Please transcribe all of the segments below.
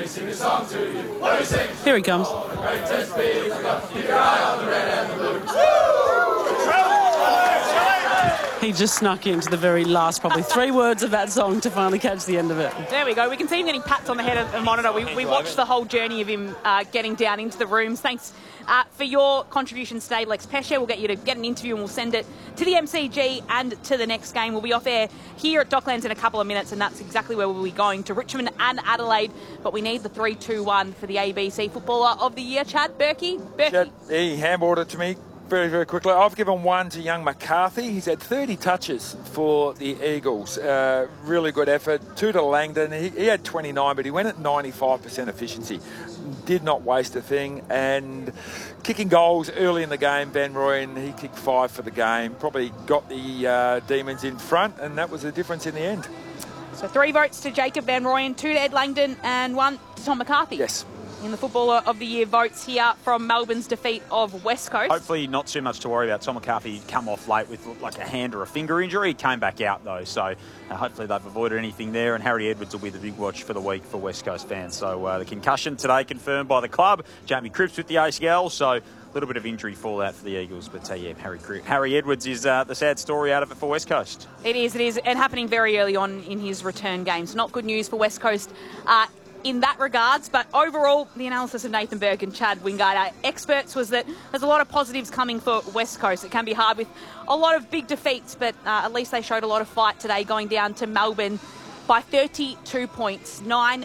Here he comes. He just snuck into the very last, probably 3 words of that song to finally catch the end of it. There we go. We can see him getting pats on the head of the monitor. We watched the whole journey of him getting down into the rooms. Thanks for your contributions today, Lex Pesce. We'll get you to get an interview and we'll send it to the MCG and to the next game. We'll be off air here at Docklands in a couple of minutes, and that's exactly where we'll be going, to Richmond and Adelaide. But we need the 3-2-1 for the ABC Footballer of the Year. Chad Berkey. Chad, he handballed it to me very, very quickly. I've given 1 to young McCarthy. He's had 30 touches for the Eagles. Really good effort. 2 to Langdon. He had 29, but he went at 95% efficiency. Did not waste a thing. And kicking goals early in the game, Van Rooyen, he kicked 5 for the game. Probably got the Demons in front, and that was the difference in the end. So 3 votes to Jacob Van Rooyen, 2 to Ed Langdon, and 1 to Tom McCarthy. Yes. In the Footballer of the Year votes here from Melbourne's defeat of West Coast. Hopefully not too much to worry about. Tom McCarthy come off late with like a hand or a finger injury. He came back out though, so hopefully they've avoided anything there. And Harry Edwards will be the big watch for the week for West Coast fans. So the concussion today confirmed by the club. Jamie Cripps with the ACL, so a little bit of injury fallout for the Eagles. But yeah, Harry Edwards is the sad story out of it for West Coast. It is, and happening very early on in his return games. Not good news for West Coast in that regards, but overall the analysis of Nathan Burke and Chad Wingard, our experts, was that there's a lot of positives coming for West Coast. It can be hard with a lot of big defeats, but at least they showed a lot of fight today, going down to Melbourne by 32 points.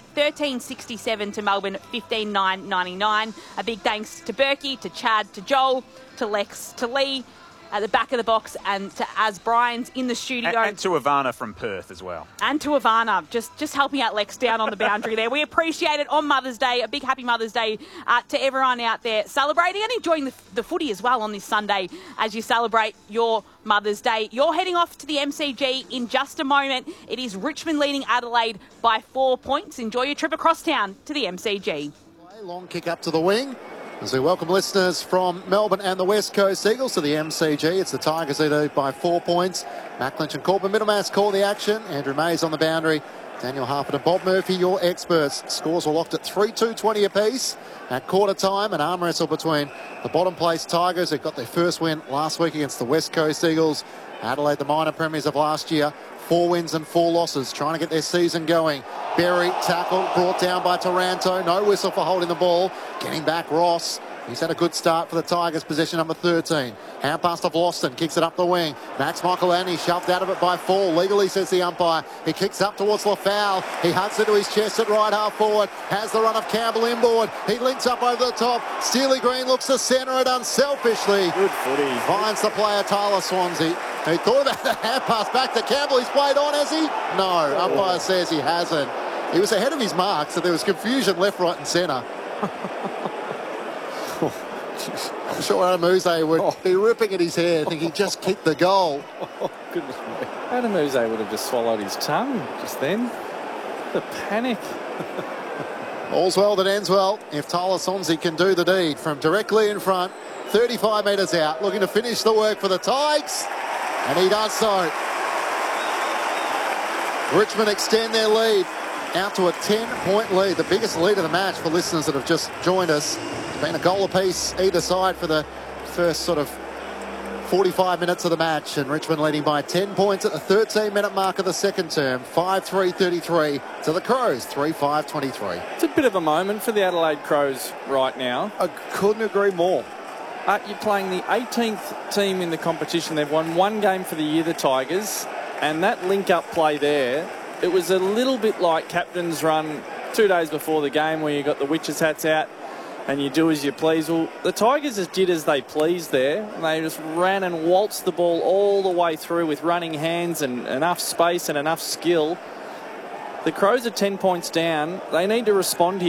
13-67 to Melbourne, 15-9-99. A big thanks to Berkey, to Chad, to Joel, to Lex, to Lee at the back of the box, and to Az Bryans in the studio. And to Ivana from Perth as well. And to Ivana, just helping out Lex down on the boundary there. We appreciate it on Mother's Day. A big happy Mother's Day to everyone out there celebrating and enjoying the footy as well on this Sunday as you celebrate your Mother's Day. You're heading off to the MCG in just a moment. It is Richmond leading Adelaide by 4 points. Enjoy your trip across town to the MCG. Long kick up to the wing as we welcome listeners from Melbourne and the West Coast Eagles to the MCG. It's the Tigers who lead by 4 points. Matt Lynch and Corbin Middlemass call the action. Andrew Mays on the boundary. Daniel Harper and Bob Murphy, your experts. Scores were locked at 3-2-20 apiece at quarter time. An arm wrestle between the bottom place Tigers, who got their first win last week against the West Coast Eagles. Adelaide, the minor premiers of last year. 4 wins and 4 losses, trying to get their season going. Berry tackled, brought down by Taranto. No whistle for holding the ball. Getting back Ross. He's had a good start for the Tigers, possession number 13. Hand pass to Vlosten, kicks it up the wing. Max Michaelani shoved out of it by 4. Legally, says the umpire. He kicks up towards Lafau. He hugs it to his chest at right half forward. Has the run of Campbell inboard. He links up over the top. Steely Green looks to centre it unselfishly. Good footy. Finds the player Tyler Swansea. He thought about the hand pass back to Campbell. He's played on, has he? No, umpire says he hasn't. He was ahead of his mark, so there was confusion left, right and centre. I'm sure Adamuse would be ripping at his hair, thinking he just kicked the goal. Oh, goodness me. Adamuse would have just swallowed his tongue just then. The panic. All's well that ends well if Tyler Swansea can do the deed from directly in front, 35 metres out, looking to finish the work for the Tigers, and he does so. Richmond extend their lead out to a 10-point lead, the biggest lead of the match for listeners that have just joined us. It's been a goal apiece either side for the first sort of 45 minutes of the match, and Richmond leading by 10 points at the 13-minute mark of the second term. 5-3-33 to the Crows, 3-5-23. It's a bit of a moment for the Adelaide Crows right now. I couldn't agree more. You're playing the 18th team in the competition. They've won 1 game for the year, the Tigers, and that link-up play there, it was a little bit like captain's run 2 days before the game where you got the witches' hats out and you do as you please. Well, the Tigers just did as they pleased there. And they just ran and waltzed the ball all the way through with running hands and enough space and enough skill. The Crows are 10 points down. They need to respond here.